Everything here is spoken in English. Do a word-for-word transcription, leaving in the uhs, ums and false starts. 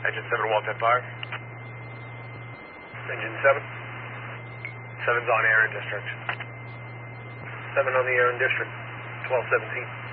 Engine seven, Walton Fire. Engine seven. seven's on air in district. seven on the air in district. twelve seventeen.